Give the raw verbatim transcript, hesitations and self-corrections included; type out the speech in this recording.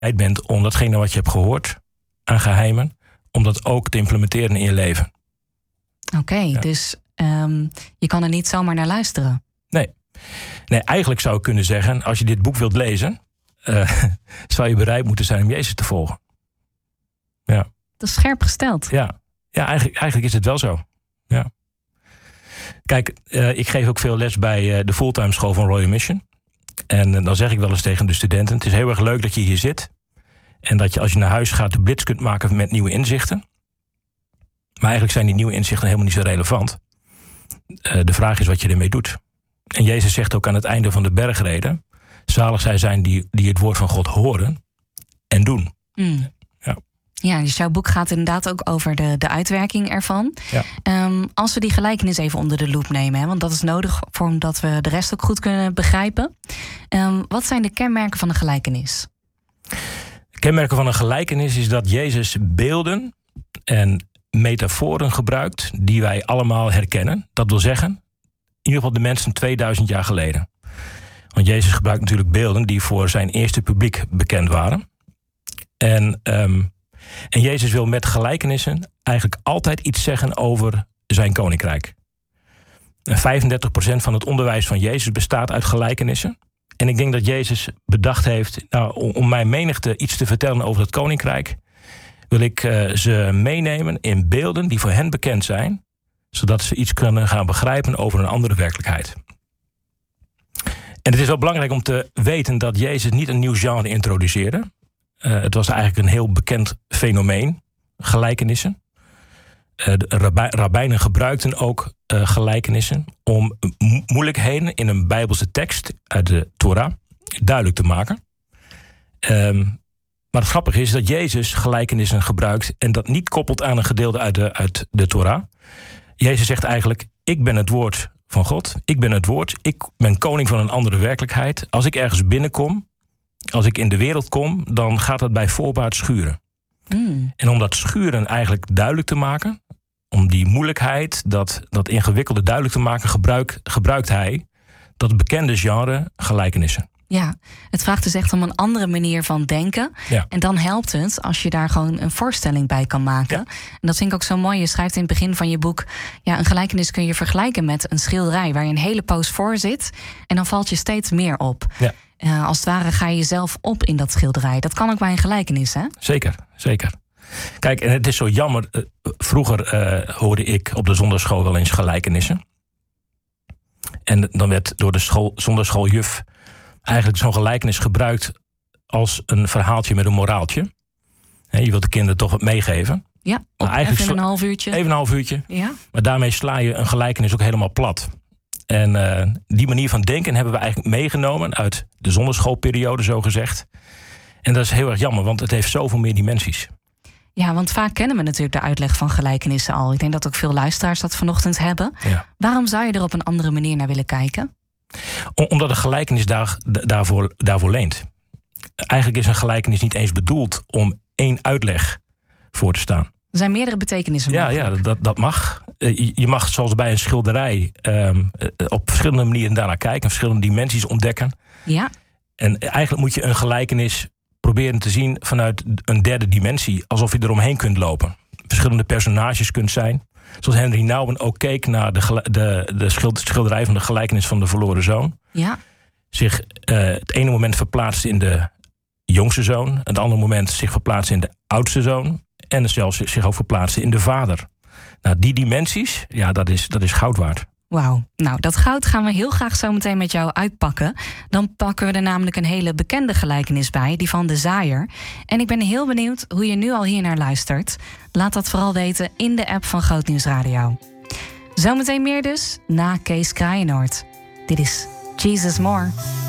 bent om datgene wat je hebt gehoord aan geheimen, om dat ook te implementeren in je leven. Oké, okay, ja. dus um, je kan er niet zomaar naar luisteren. Nee. nee, eigenlijk zou ik kunnen zeggen, als je dit boek wilt lezen, uh, zou je bereid moeten zijn om Jezus te volgen. Ja. Dat is scherp gesteld. Ja, ja eigenlijk, eigenlijk is het wel zo. Ja. Kijk, uh, ik geef ook veel les bij uh, de fulltime school van Royal Mission. En uh, dan zeg ik wel eens tegen de studenten, het is heel erg leuk dat je hier zit. En dat je als je naar huis gaat de blitz kunt maken met nieuwe inzichten. Maar eigenlijk zijn die nieuwe inzichten helemaal niet zo relevant. Uh, de vraag is wat je ermee doet. En Jezus zegt ook aan het einde van de bergreden, zalig zij zijn die, die het woord van God horen en doen. Mm. Ja. Ja, dus jouw boek gaat inderdaad ook over de, de uitwerking ervan. Ja. Um, als we die gelijkenis even onder de loep nemen, hè, want dat is nodig voor omdat we de rest ook goed kunnen begrijpen. Um, wat zijn de kenmerken van een gelijkenis? De kenmerken van een gelijkenis is dat Jezus beelden en metaforen gebruikt die wij allemaal herkennen. Dat wil zeggen, in ieder geval de mensen tweeduizend jaar geleden. Want Jezus gebruikt natuurlijk beelden die voor zijn eerste publiek bekend waren. En, um, en Jezus wil met gelijkenissen eigenlijk altijd iets zeggen over zijn koninkrijk. En vijfendertig procent van het onderwijs van Jezus bestaat uit gelijkenissen. En ik denk dat Jezus bedacht heeft, nou, om mijn menigte iets te vertellen over het koninkrijk, wil ik uh, ze meenemen in beelden die voor hen bekend zijn, zodat ze iets kunnen gaan begrijpen over een andere werkelijkheid. En het is wel belangrijk om te weten dat Jezus niet een nieuw genre introduceerde. Uh, het was eigenlijk een heel bekend fenomeen, gelijkenissen. Uh, de rabbi- rabbijnen gebruikten ook uh, gelijkenissen om mo- moeilijkheden in een Bijbelse tekst uit de Torah duidelijk te maken. Um, maar het grappige is dat Jezus gelijkenissen gebruikt en dat niet koppelt aan een gedeelte uit de, uit de Torah. Jezus zegt eigenlijk, ik ben het woord van God, ik ben het woord, ik ben koning van een andere werkelijkheid. Als ik ergens binnenkom, als ik in de wereld kom, dan gaat het bij voorbaat schuren. Mm. En om dat schuren eigenlijk duidelijk te maken, om die moeilijkheid, dat, dat ingewikkelde duidelijk te maken, gebruik, gebruikt hij dat bekende genre gelijkenissen. Ja, het vraagt dus echt om een andere manier van denken. Ja. En dan helpt het als je daar gewoon een voorstelling bij kan maken. Ja. En dat vind ik ook zo mooi. Je schrijft in het begin van je boek, ja, een gelijkenis kun je vergelijken met een schilderij waar je een hele poos voor zit. En dan valt je steeds meer op. Ja. Uh, als het ware ga je jezelf op in dat schilderij. Dat kan ook bij een gelijkenis, hè? Zeker, zeker. Kijk, en het is zo jammer. Uh, vroeger uh, hoorde ik op de zondagschool wel eens gelijkenissen. En dan werd door de school, zondagschooljuf eigenlijk zo'n gelijkenis gebruikt als een verhaaltje met een moraaltje. He, je wilt de kinderen toch wat meegeven. Ja, maar even een half uurtje. Even een half uurtje. Ja. Maar daarmee sla je een gelijkenis ook helemaal plat. En uh, die manier van denken hebben we eigenlijk meegenomen uit de zondagschoolperiode, zo gezegd. En dat is heel erg jammer, want het heeft zoveel meer dimensies. Ja, want vaak kennen we natuurlijk de uitleg van gelijkenissen al. Ik denk dat ook veel luisteraars dat vanochtend hebben. Ja. Waarom zou je er op een andere manier naar willen kijken? Omdat een gelijkenis daar, daarvoor, daarvoor leent. Eigenlijk is een gelijkenis niet eens bedoeld om één uitleg voor te staan. Er zijn meerdere betekenissen Ja, mogelijk. ja dat, dat mag. Je mag zoals bij een schilderij um, op verschillende manieren daarnaar kijken, verschillende dimensies ontdekken. Ja. En eigenlijk moet je een gelijkenis proberen te zien vanuit een derde dimensie, alsof je eromheen kunt lopen. Verschillende personages kunt zijn. Zoals Henry Nouwen ook keek naar de, de, de schilderij van de gelijkenis van de verloren zoon. Ja. Zich uh, het ene moment verplaatst in de jongste zoon, het andere moment zich verplaatst in de oudste zoon en zelfs zich ook verplaatsen in de vader. Nou, die dimensies, ja, dat is, dat is goud waard. Wauw. Nou, dat goud gaan we heel graag zo meteen met jou uitpakken. Dan pakken we er namelijk een hele bekende gelijkenis bij, die van de zaaier. En ik ben heel benieuwd hoe je nu al hier naar luistert. Laat dat vooral weten in de app van Groot Nieuws Radio. Zometeen meer dus, na Kees Kraaienoord. Dit is Jesus More.